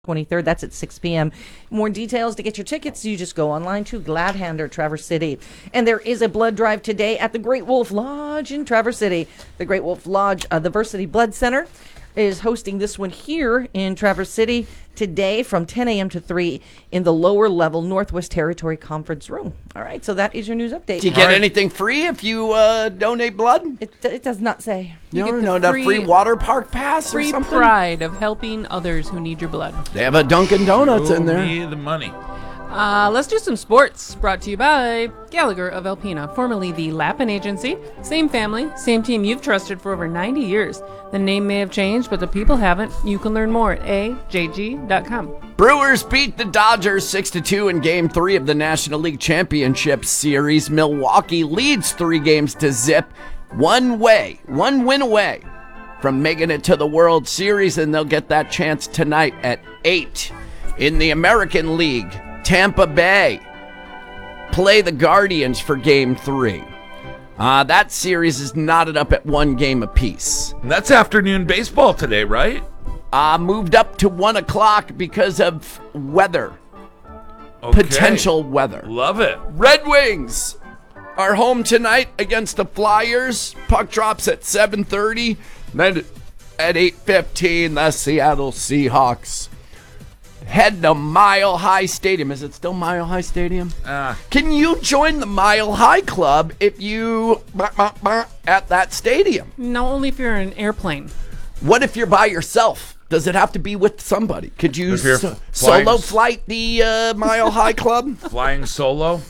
23rd. That's at 6 p.m. More details to get your tickets, you just go online to Gladhander, Traverse City. And there is a blood drive today at the Great Wolf Lodge in Traverse City. The Great Wolf Lodge, the Versity Blood Center, is hosting this one here in Traverse City today from 10 a.m. to 3 in the lower level Northwest Territory Conference Room. All right, so that is your news update. Do you get anything free if you donate blood? It does not say. No, the free water park pass or something? Free pride of helping others who need your blood. They have a Dunkin' Donuts in there. Me the money. Let's do some sports. Brought to you by Gallagher of Alpena, formerly the Lappin Agency. Same family, same team you've trusted for over 90 years. The name may have changed, but the people haven't. You can learn more at ajg.com. Brewers beat the Dodgers 6-2 in Game 3 of the National League Championship Series. Milwaukee leads 3 games to zip. One win away from making it to the World Series, and they'll get that chance tonight at 8. In the American League, Tampa Bay play the Guardians for Game 3. That series is knotted up at 1 game apiece. And that's afternoon baseball today, right? Moved up to 1 o'clock because of weather. Okay. Potential weather. Love it. Red Wings are home tonight against the Flyers. Puck drops at 7:30. Then at 8:15, the Seattle Seahawks head to Mile High Stadium. Is it still Mile High Stadium? Can you join the Mile High Club if you at that stadium? No, only if you're in an airplane. What if you're by yourself? Does it have to be with somebody? Could you If you're solo flight the Mile High Club? Flying solo?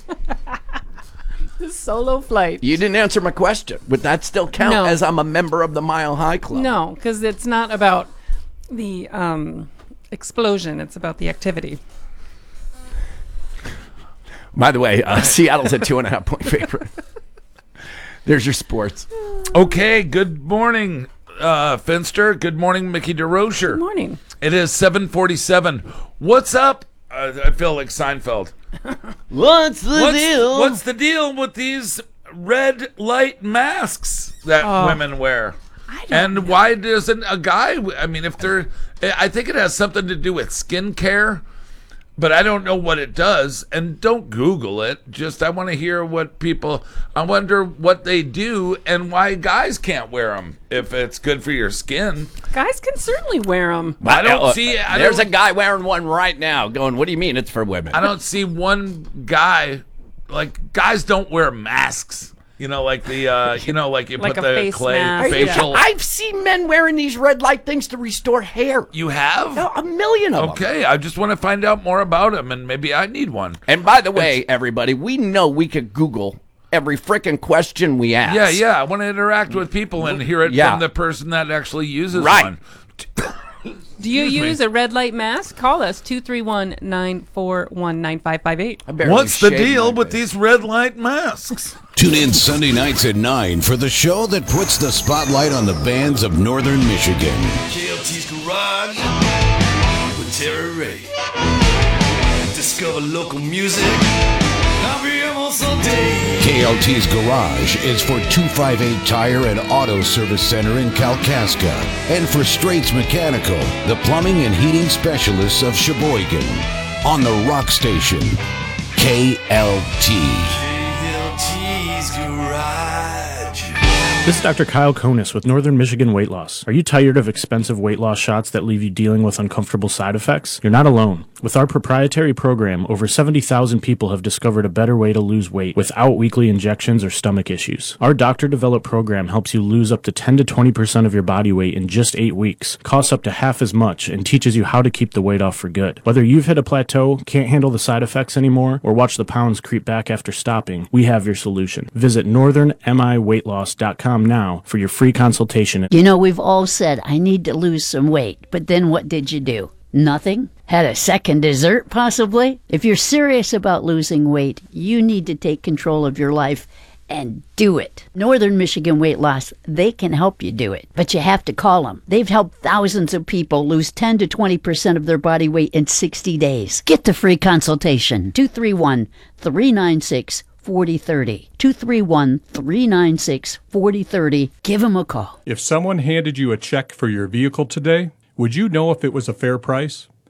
Solo flight. You didn't answer my question. Would that still count as I'm a member of the Mile High Club? No, because it's not about the explosion. It's about the activity. By the way, Seattle's a 2.5-point favorite. There's your sports. Okay, good morning, Finster. Good morning, Mickey DeRozier. Good morning. It is 7:47. What's up? I feel like Seinfeld. What's the deal? What's the deal with these red light masks that women wear? And why doesn't a guy, I mean, I think it has something to do with skin care, but I don't know what it does. And don't Google it. I want to hear I wonder what they do and why guys can't wear them if it's good for your skin. Guys can certainly wear them. There's a guy wearing one right now going, what do you mean it's for women? I don't see one guy, guys don't wear masks. You know, like you Like put a the face clay mask. facial. I've seen men wearing these red light things to restore hair. You have? A million of them. Okay, I just want to find out more about them, and maybe I need one. And by the way, everybody, we know we could Google every frickin' question we ask. Yeah, I want to interact with people and hear it from the person that actually uses one. Do you use a red light mask? Call us 231-941-9558. What's the deal with these red light masks? Tune in Sunday nights at 9 for the show that puts the spotlight on the bands of Northern Michigan. KLT's Garage with Terry Ray. Discover local music. I'll be almost all day. KLT's Garage is for 258 Tire and Auto Service Center in Kalkaska. And for Straits Mechanical, the plumbing and heating specialists of Sheboygan. On the rock station, KLT. KLT's Garage. This is Dr. Kyle Konis with Northern Michigan Weight Loss. Are you tired of expensive weight loss shots that leave you dealing with uncomfortable side effects? You're not alone. With our proprietary program, over 70,000 people have discovered a better way to lose weight without weekly injections or stomach issues. Our doctor-developed program helps you lose up to 10 to 20% of your body weight in just 8 weeks, costs up to half as much, and teaches you how to keep the weight off for good. Whether you've hit a plateau, can't handle the side effects anymore, or watch the pounds creep back after stopping, we have your solution. Visit northernmiweightloss.com now for your free consultation. You know, we've all said, I need to lose some weight, but then what did you do? Nothing? Had a second dessert, possibly? If you're serious about losing weight, you need to take control of your life and do it. Northern Michigan Weight Loss, they can help you do it, but you have to call them. They've helped thousands of people lose 10 to 20% of their body weight in 60 days. Get the free consultation, 231-396-4030. 231-396-4030. Give them a call. If someone handed you a check for your vehicle today, would you know if it was a fair price?